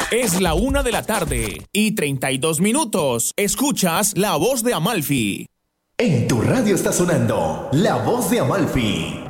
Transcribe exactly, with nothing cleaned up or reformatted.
Es la una de la tarde y treinta y dos minutos. Escuchas La Voz de Amalfi. En tu radio está sonando La Voz de Amalfi.